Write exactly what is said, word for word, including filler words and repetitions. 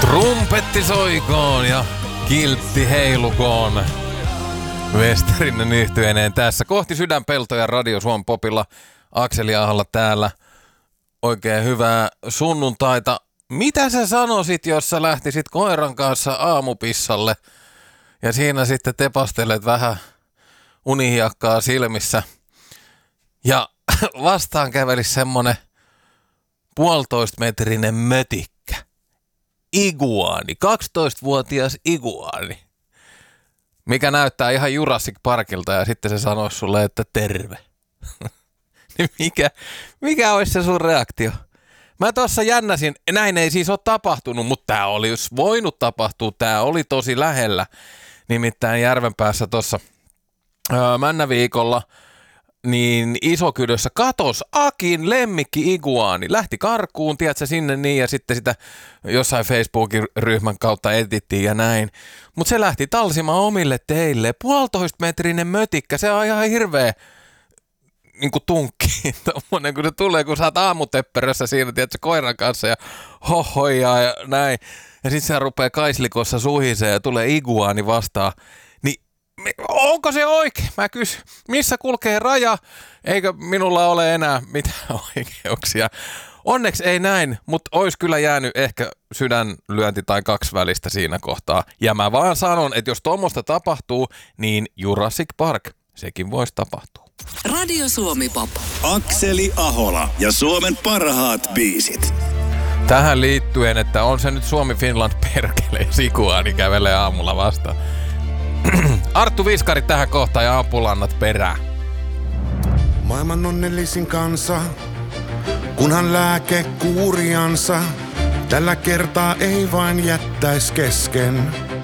Trumpetti soikoon ja kiltti heilukoon. Westerinen yhtyeineen tässä. Kohti Sydänpeltoja Radio Suomen Popilla. Akseli Aholla täällä. Oikein hyvää sunnuntaita. Mitä sä sanoisit, jos sä lähtisit koiran kanssa aamupissalle ja siinä sitten tepastelet vähän unihiakkaa silmissä ja vastaan kävelisi semmonen puolitoista metrinen mötikkä. Iguaani, kaksitoistavuotias iguaani, mikä näyttää ihan Jurassic Parkilta ja sitten se sanoo sulle, että terve. Niin mikä, mikä olisi se sun reaktio? Mä tuossa jännäsin, näin ei siis ole tapahtunut, mutta tää olisi voinut tapahtua, tää oli tosi lähellä. Nimittäin Järvenpäässä tuossa Männäviikolla niin Isokydössä katos Akin lemmikki iguaani. Lähti karkuun, tiedätkö, sinne niin ja sitten sitä jossain Facebookin ryhmän kautta etittiin ja näin. Mutta se lähti talsimaan omille teille. Puolitoista metrinen mötikkä, se on ihan hirveä niin kuin tunkki. Tommonen kun se tulee, kun sä oot aamutepperössä siinä, tiedätkö, koiran kanssa ja hohoja ja näin. Ja sitten se rupeaa kaislikossa suhisee ja tulee iguaani vastaan. Onko se oikein? Mä kysyn, missä kulkee raja, eikö minulla ole enää mitään oikeuksia. Onneksi ei näin, mutta olisi kyllä jäänyt ehkä sydänlyönti tai kaksi välistä siinä kohtaa. Ja mä vaan sanon, että jos tuommoista tapahtuu, niin Jurassic Park, sekin voisi tapahtua. Radio Suomi Pop. Akseli Ahola ja Suomen parhaat biisit. Tähän liittyen, että on se nyt Suomi Finland perkele, jos iguaani kävelee aamulla vastaan. Arttu Viskari tähän kohtaan ja apulannat perään. Maailman onnellisin kansa, kunhan lääke kuuriansa, tällä kertaa ei vain jättäis kesken.